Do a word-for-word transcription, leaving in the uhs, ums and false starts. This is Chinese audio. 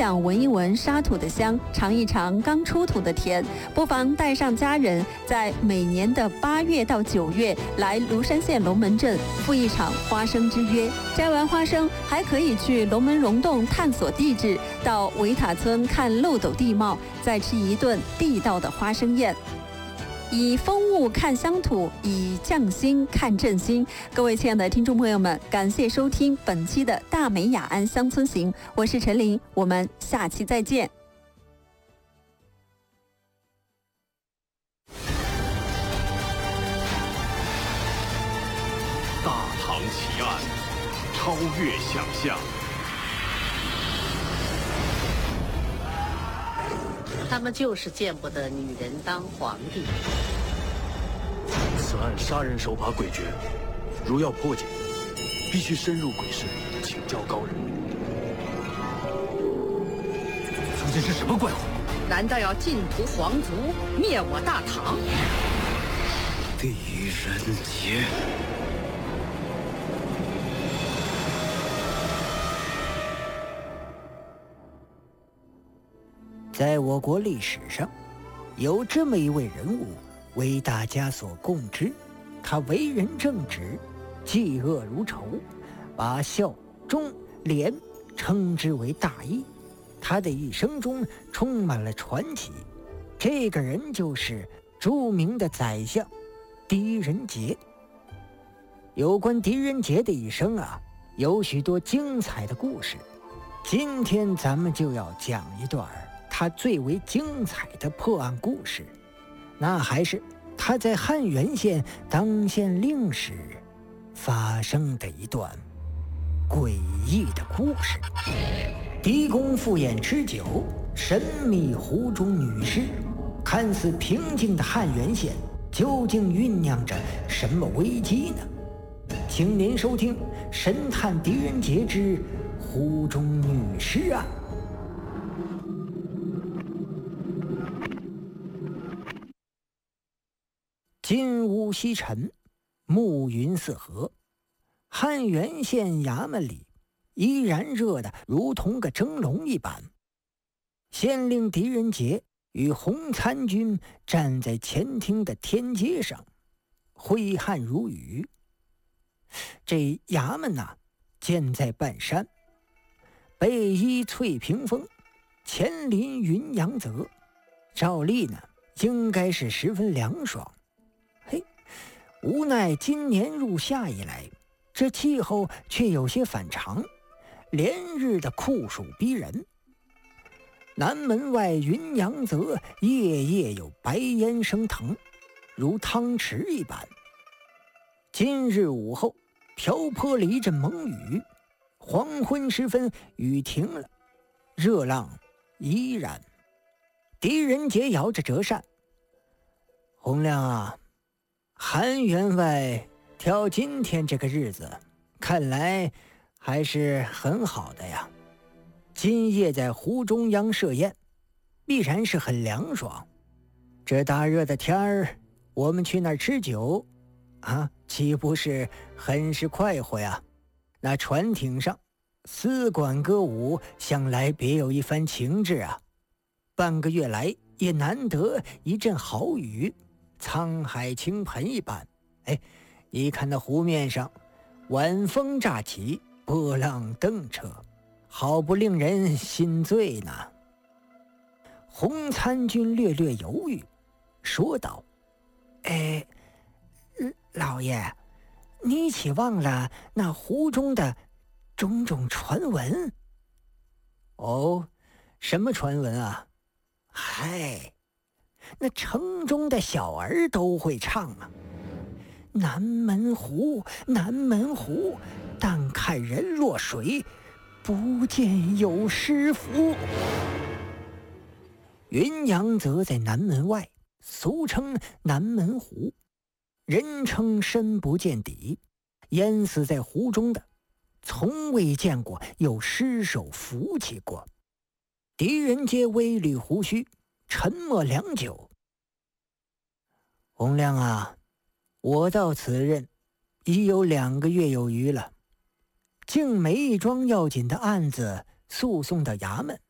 想闻一闻沙土的香，尝一尝刚出土的甜，不妨带上家人，在每年的八月到九月来庐山县龙门镇赴一场花生之约。摘完花生，还可以去龙门溶洞探索地质，到维塔村看漏斗地貌，再吃一顿地道的花生宴。以风物看乡土，以匠心看振兴。各位亲爱的听众朋友们，感谢收听本期的大美雅安乡村行，我是陈琳，我们下期再见。 大唐奇案，超越想象。 他们就是见不得女人当皇帝。 此案杀人手法诡谲，如要破解，必须深入鬼市，请教高人。 究竟是什么怪物？ 难道要尽屠皇族，灭我大唐？ 狄仁杰。 在我国历史上，有这么一位人物为大家所共知。他为人正直，嫉恶如仇，把孝忠廉称之为大义。他的一生中充满了传奇。这个人就是著名的宰相狄仁杰。有关狄仁杰的一生啊，有许多精彩的故事。今天咱们就要讲一段他最为精彩的破案故事，那还是他在汉源县当县令时发生的一段诡异的故事。狄公赴宴吃酒，神秘湖中女尸。看似平静的汉源县，究竟酝酿着什么危机呢？请您收听《神探狄仁杰之湖中女尸案》。金乌西沉，暮云四合，汉源县衙门里依然热得如同个蒸笼一般。县令狄仁杰与洪参军站在前厅的天阶上，挥汗如雨。这衙门呐、啊，建在半山，背依翠屏峰，前临云阳泽，照例呢应该是十分凉爽。嘿，无奈今年入夏以来，这气候却有些反常，连日的酷暑逼人。南门外云阳泽夜夜有白烟升腾，如汤池一般。今日午后瓢泼了一阵猛雨，黄昏时分雨停了，热浪依然。狄仁杰摇着折扇：“洪亮啊，韩员外挑今天这个日子，看来还是很好的呀。今夜在湖中央设宴，必然是很凉爽。这大热的天儿，我们去那儿吃酒啊，岂不是很是快活呀？那船艇上丝管歌舞，想来别有一番情致啊。半个月来也难得一阵好雨，沧海倾盆一般。哎，你看那湖面上晚风乍起，波浪蹬车，好不令人心醉呢。”洪参军略略犹豫，说道：“哎，老爷，你岂忘了那湖中的种种传闻？”“哦，什么传闻啊？”“嗨，那城中的小儿都会唱啊。南门湖，南门湖，但看人落水，不见有尸符。”云阳则在南门外，俗称南门湖，人称深不见底，淹死在湖中的，从未见过有尸首浮起过。狄仁杰微捋胡须，沉默良久。“洪亮啊，我到此任已有两个月有余了，竟没一桩要紧的案子诉讼到衙门，